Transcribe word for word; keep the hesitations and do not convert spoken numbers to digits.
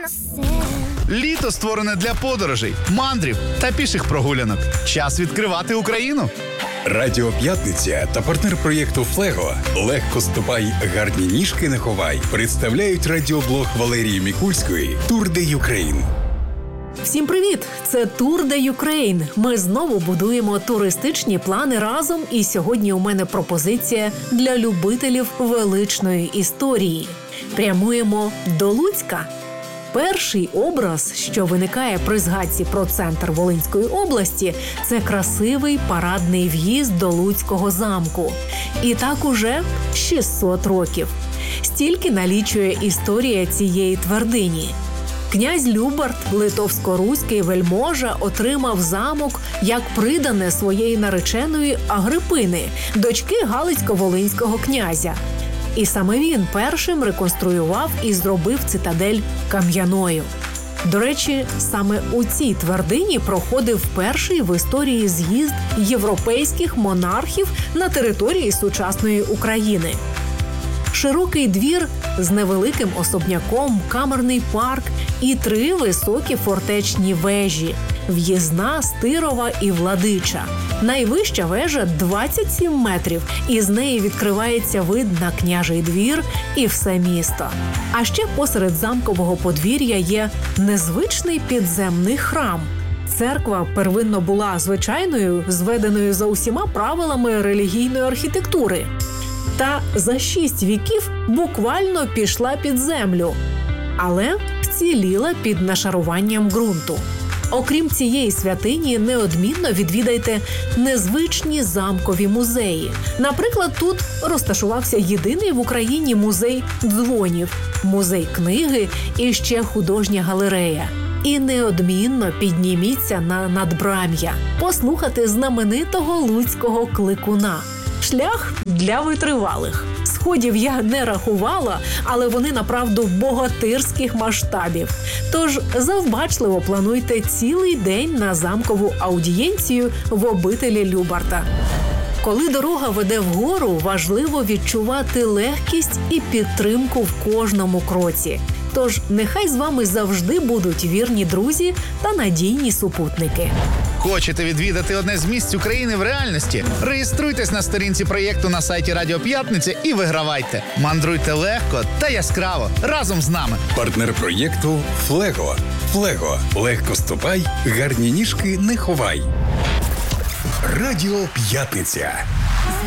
Літо створене для подорожей, мандрів та піших прогулянок. Час відкривати Україну. Радіо П'ятниця та партнер проєкту «Флего» «Легко ступай, гарні ніжки не ховай» представляють радіоблог Валерії Мікульської «Тур де Юкрейн». Всім привіт! Це Тур де Юкрейн. Ми знову будуємо туристичні плани разом, і сьогодні у мене пропозиція для любителів величної історії. Прямуємо до Луцька. Перший образ, що виникає при згадці про центр Волинської області, це красивий парадний в'їзд до Луцького замку. І так уже шістсот років. Стільки налічує історія цієї твердині. Князь Любарт, литовсько-руський вельможа, отримав замок як придане своєї нареченої Агрипини, дочки Галицько-Волинського князя. І саме він першим реконструював і зробив цитадель кам'яною. До речі, саме у цій твердині проходив перший в історії з'їзд європейських монархів на території сучасної України. Широкий двір з невеликим особняком, камерний парк і три високі фортечні вежі – В'їзна, Стирова і Владича. Найвища вежа – двадцять сім метрів, і з неї відкривається вид на княжий двір і все місто. А ще посеред замкового подвір'я є незвичний підземний храм. Церква первинно була звичайною, зведеною за усіма правилами релігійної архітектури. Та за шість віків буквально пішла під землю, але вціліла під нашаруванням ґрунту. Окрім цієї святині, неодмінно відвідайте незвичні замкові музеї. Наприклад, тут розташувався єдиний в Україні музей дзвонів, музей книги і ще художня галерея. І неодмінно підніміться на надбрам'я, послухати знаменитого луцького кликуна. Шлях для витривалих. Сходів я не рахувала, але вони, направду, богатирських масштабів. Тож завбачливо плануйте цілий день на замкову аудієнцію в обителі Любарта. Коли дорога веде вгору, важливо відчувати легкість і підтримку в кожному кроці. Тож нехай з вами завжди будуть вірні друзі та надійні супутники. Хочете відвідати одне з місць України в реальності? Реєструйтесь на сторінці проєкту на сайті Радіо П'ятниця і вигравайте. Мандруйте легко та яскраво разом з нами. Партнер проєкту «Флего». «Флего» – легко ступай, гарні ніжки не ховай. Радіо П'ятниця.